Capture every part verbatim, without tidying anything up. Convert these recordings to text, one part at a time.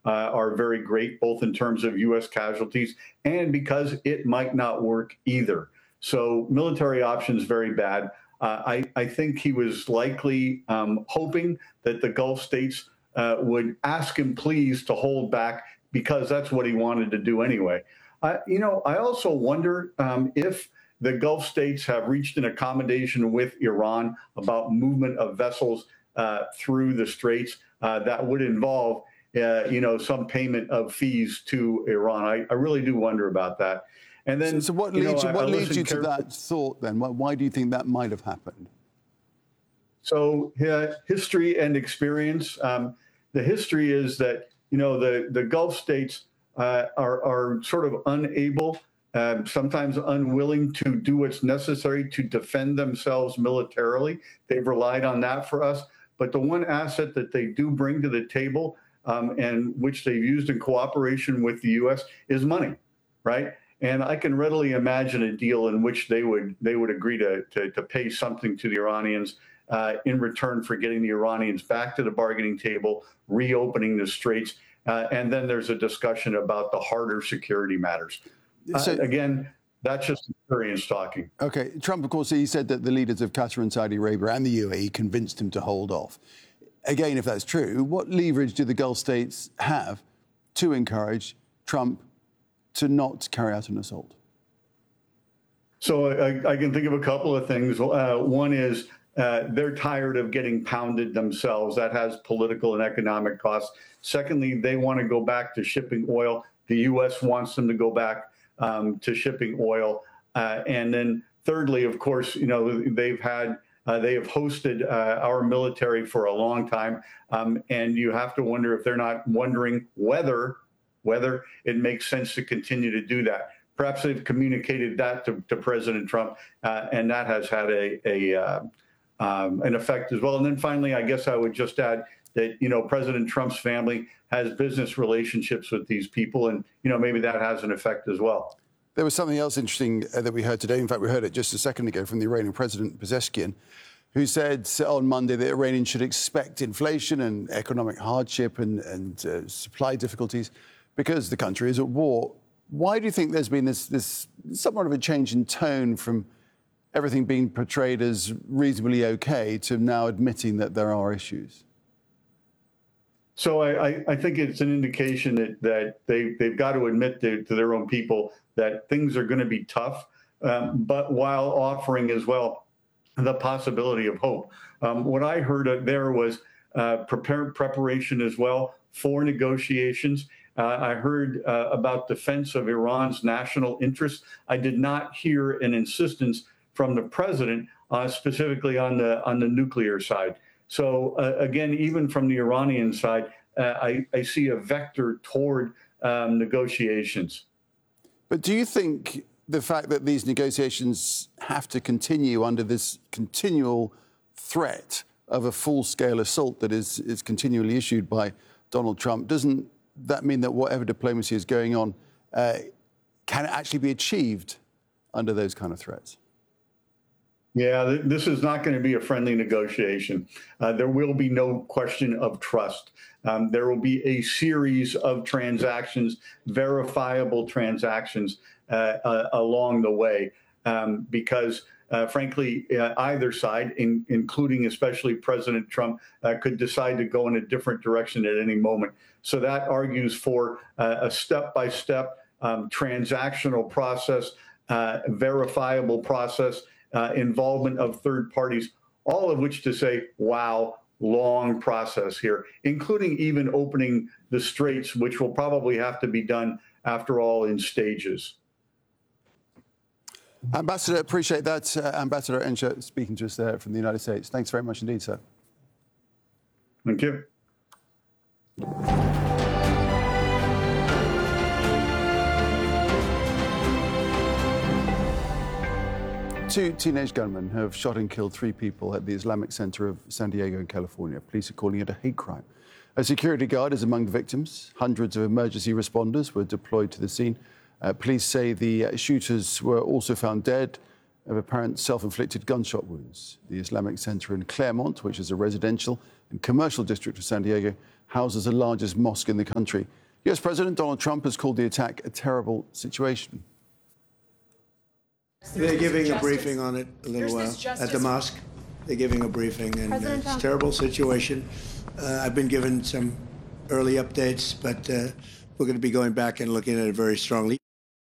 uh, are very great, both in terms of U S casualties and because it might not work either. So military options very bad. Uh, I, I think he was likely um, hoping that the Gulf states uh, would ask him please to hold back because that's what he wanted to do anyway. Uh, you know, I also wonder um, if the Gulf states have reached an accommodation with Iran about movement of vessels uh, through the straits uh, that would involve, uh, you know, some payment of fees to Iran. I, I really do wonder about that. And then, so, so what you leads know, you, what I, I leads you to carefully. that thought then? Why, why do you think that might have happened? So uh, history and experience. Um, the history is that, you know, the, the Gulf states uh, are, are sort of unable, uh, sometimes unwilling to do what's necessary to defend themselves militarily. They've relied on that for us. But the one asset that they do bring to the table um, and which they've used in cooperation with the U S is money, right? And I can readily imagine a deal in which they would they would agree to, to, to pay something to the Iranians uh, in return for getting the Iranians back to the bargaining table, reopening the straits. Uh, and then there's a discussion about the harder security matters. So, uh, again, that's just experience talking. OK, Trump, of course, he said that the leaders of Qatar and Saudi Arabia and the U A E convinced him to hold off. Again, if that's true, what leverage do the Gulf states have to encourage Trump to not carry out an assault? So I, I can think of a couple of things. Uh, one is uh, they're tired of getting pounded themselves. That has political and economic costs. Secondly, they want to go back to shipping oil. The U S wants them to go back um, to shipping oil. Uh, and then thirdly, of course, you know, they've had uh, they have hosted uh, our military for a long time. Um, and you have to wonder if they're not wondering whether whether it makes sense to continue to do that. Perhaps they've communicated that to, to President Trump, uh, and that has had a, a uh, um, an effect as well. And then finally, I guess I would just add that, you know, President Trump's family has business relationships with these people, and, you know, maybe that has an effect as well. There was something else interesting uh, that we heard today. In fact, we heard it just a second ago from the Iranian President Pezeshkian, who said on Monday that Iranians should expect inflation and economic hardship and, and uh, supply difficulties because the country is at war. Why do you think there's been this, this somewhat of a change in tone from everything being portrayed as reasonably okay to now admitting that there are issues? So I, I, I think it's an indication that, that they, they've got to admit to, to their own people that things are going to be tough, um, but while offering as well the possibility of hope. Um, what I heard there was uh, prepare, preparation as well for negotiations. Uh, I heard uh, about defense of Iran's national interests. I did not hear an insistence from the president uh, specifically on the on the nuclear side. So uh, again, even from the Iranian side, uh, I, I see a vector toward um, negotiations. But do you think the fact that these negotiations have to continue under this continual threat of a full-scale assault that is, is continually issued by Donald Trump, doesn't that mean that whatever diplomacy is going on uh, can actually be achieved under those kind of threats? Yeah, th- this is not going to be a friendly negotiation. Uh, there will be no question of trust. Um, there will be a series of transactions, verifiable transactions uh, uh, along the way, um, because Uh, frankly, uh, either side, in, including especially President Trump, uh, could decide to go in a different direction at any moment. So that argues for uh, a step-by-step um, transactional process, uh, verifiable process, uh, involvement of third parties, all of which to say, wow, long process here, including even opening the straits, which will probably have to be done, after all, in stages. Ambassador, appreciate that. Uh, Ambassador Ensher speaking to us there from the United States. Thanks very much indeed, sir. Thank you. Two teenage gunmen have shot and killed three people at the Islamic Center of San Diego in California. Police are calling it a hate crime. A security guard is among the victims. Hundreds of emergency responders were deployed to the scene. Uh, police say the uh, shooters were also found dead of apparent self-inflicted gunshot wounds. The Islamic Center in Claremont, which is a residential and commercial district of San Diego, houses the largest mosque in the country. U S President Donald Trump has called the attack a terrible situation. They're giving a briefing on it a little while at the mosque. They're giving a briefing, and uh, it's a terrible situation. Uh, I've been given some early updates, but uh, we're going to be going back and looking at it very strongly.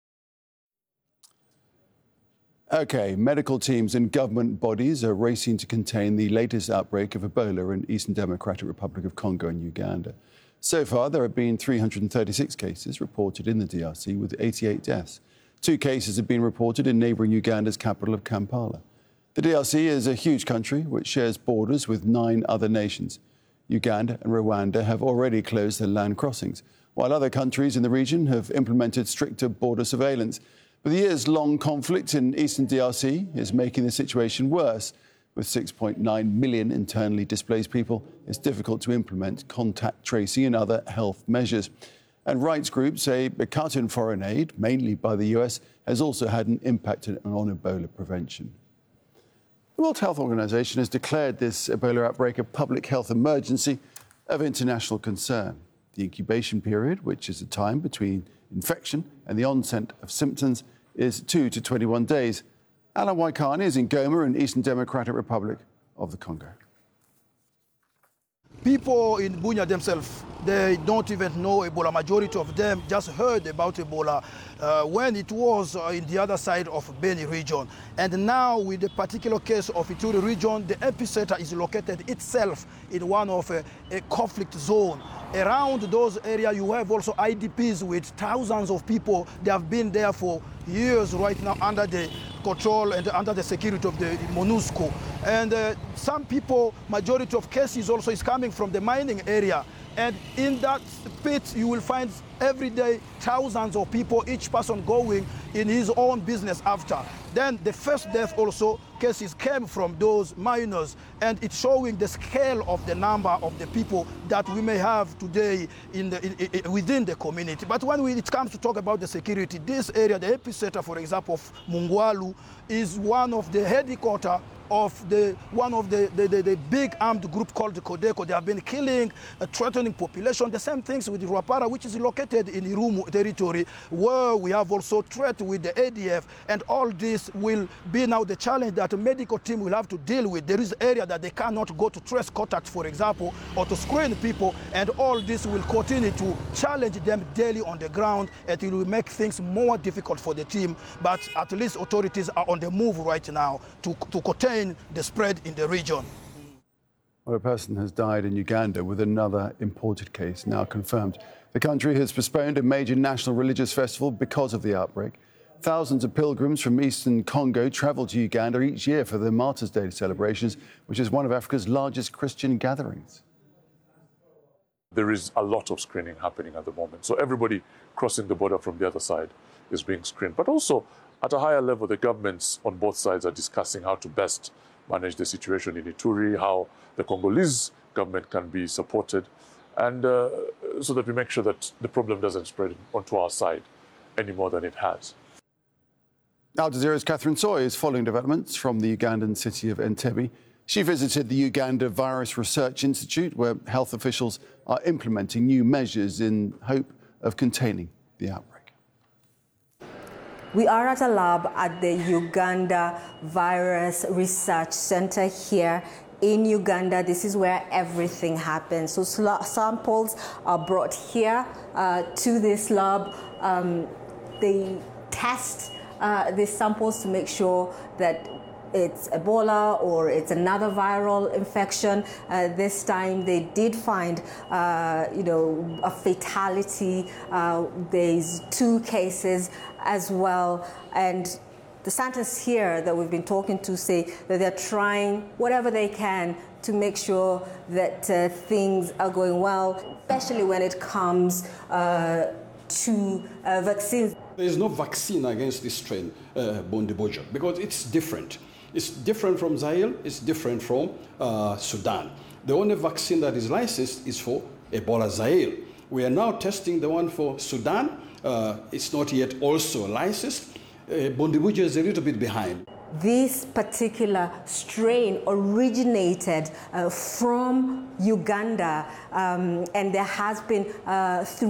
OK, medical teams and government bodies are racing to contain the latest outbreak of Ebola in Eastern Democratic Republic of Congo and Uganda. So far, there have been three hundred thirty-six cases reported in the D R C, with eighty-eight deaths. Two cases have been reported in neighbouring Uganda's capital of Kampala. The D R C is a huge country which shares borders with nine other nations. Uganda and Rwanda have already closed their land crossings, while other countries in the region have implemented stricter border surveillance. But the years-long conflict in eastern D R C is making the situation worse. With six point nine million internally displaced people, it's difficult to implement contact tracing and other health measures. And rights groups say a cut in foreign aid, mainly by the U S, has also had an impact on Ebola prevention. The World Health Organization has declared this Ebola outbreak a public health emergency of international concern. The incubation period, which is the time between infection and the onset of symptoms, is two to twenty-one days. Alan Waikani is in Goma in Eastern Democratic Republic of the Congo. People in Bunia themselves, they don't even know Ebola. Majority of them just heard about Ebola uh, when it was uh, in the other side of Beni region. And now with the particular case of Ituri region, the epicenter is located itself in one of a, a conflict zone. Around those areas, you have also I D Ps with thousands of people. They have been there for years right now under the control and under the security of the MONUSCO. And uh, some people, majority of cases also is coming from the mining area. And in that pit, you will find every day thousands of people, each person going in his own business after. Then the first death also cases came from those miners, and it's showing the scale of the number of the people that we may have today in the, in, in, within the community. But when we, it comes to talk about the security, this area, the epicenter, for example, of Mungwalu, is one of the headquarters of the one of the, the, the, the big armed group called the Codeco. They have been killing, uh, threatening population. The same things with the Rwapara, which is located in Irumu territory, where we have also threat with the A D F. And all this will be now the challenge that a medical team will have to deal with. There is area that they cannot go to trace contact, for example, or to screen people. And all this will continue to challenge them daily on the ground, and it will make things more difficult for the team. But at least authorities are on the move right now to, to contain the spread in the region. Well, a person has died in Uganda with another imported case now confirmed. The country has postponed a major national religious festival because of the outbreak. Thousands of pilgrims from eastern Congo travel to Uganda each year for the Martyrs' Day celebrations, which is one of Africa's largest Christian gatherings. There is a lot of screening happening at the moment. So everybody crossing the border from the other side is being screened. But also, at a higher level, the governments on both sides are discussing how to best manage the situation in Ituri, how the Congolese government can be supported, and uh, so that we make sure that the problem doesn't spread onto our side any more than it has. Al Jazeera's Catherine Soy is following developments from the Ugandan city of Entebbe. She visited the Uganda Virus Research Institute, where health officials are implementing new measures in hope of containing the outbreak. We are at a lab at the Uganda Virus Research Center here in Uganda. This is where everything happens. So samples are brought here uh, to this lab. Um, they test uh, these samples to make sure that it's Ebola or it's another viral infection. Uh, this time they did find, uh, you know, a fatality. Uh, there's two cases as well. And the scientists here that we've been talking to say that they're trying whatever they can to make sure that uh, things are going well, especially when it comes uh, to uh, vaccines. There is no vaccine against this strain, uh, Bundibugyo, because it's different. It's different from Zaire, it's different from uh, Sudan. The only vaccine that is licensed is for Ebola Zaire. We are now testing the one for Sudan. Uh, it's not yet also licensed. Uh, Bundibugyo is a little bit behind. this particular strain originated uh, from Uganda, um, and there has been uh,